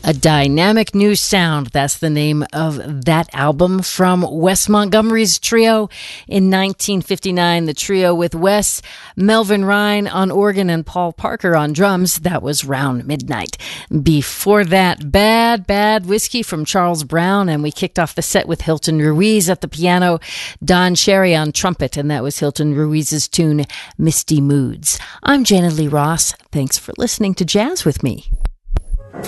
A Dynamic New Sound. That's the name of that album from Wes Montgomery's trio in 1959. The trio with Wes, Melvin Ryan on organ, and Paul Parker on drums. That was Round Midnight. Before that, Bad Bad Whiskey from Charles Brown, and we kicked off the set with Hilton Ruiz at the piano, Don Cherry on trumpet, and that was Hilton Ruiz's tune, Misty Moods. I'm Jana Lee Ross. Thanks for listening to Jazz with Me.